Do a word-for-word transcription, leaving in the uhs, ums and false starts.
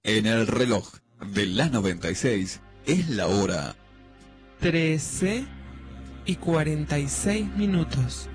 En el reloj de la noventa y seis es la hora trece y cuarenta y seis minutos.